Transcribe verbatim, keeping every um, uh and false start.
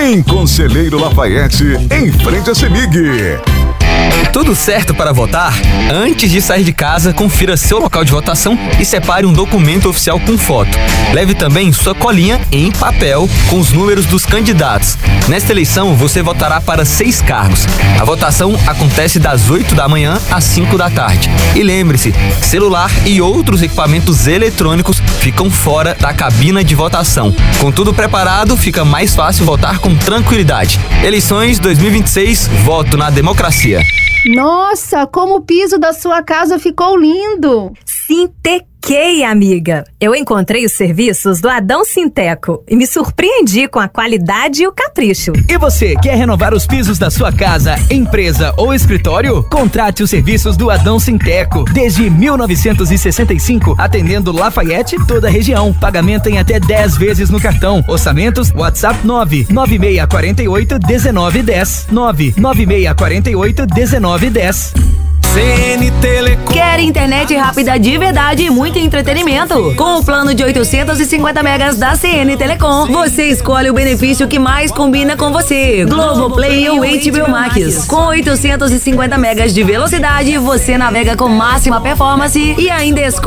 em Conselheiro Lafayette, em frente à CEMIG. Tudo certo para votar? Antes de sair de casa, confira seu local de votação e separe um documento oficial com foto. Leve também sua colinha em papel com os números dos candidatos. Nesta eleição, você votará para seis cargos. A votação acontece das oito da manhã às cinco da tarde. E lembre-se, celular e outros equipamentos eletrônicos ficam fora da cabina de votação. Com tudo preparado, fica mais fácil votar com tranquilidade. Eleições dois mil e vinte e seis, voto na democracia. Nossa, como o piso da sua casa ficou lindo! Sintequei, amiga! Eu encontrei os serviços do Adão Sinteco e me surpreendi com a qualidade e o capricho. E você, quer renovar os pisos da sua casa, empresa ou escritório? Contrate os serviços do Adão Sinteco. Desde mil novecentos e sessenta e cinco, atendendo Lafayette e toda a região. Pagamento em até dez vezes no cartão. Orçamentos, WhatsApp nove nove seis quatro oito um nove um zero. nove nove seis quatro oito um nove um zero. C N Telecom. Quer internet rápida de verdade e muito entretenimento? Com o plano de oitocentos e cinquenta megas da C N Telecom, você escolhe o benefício que mais combina com você. Globoplay ou H B O Max. Com oitocentos e cinquenta megas de velocidade, você navega com máxima performance e ainda escolhe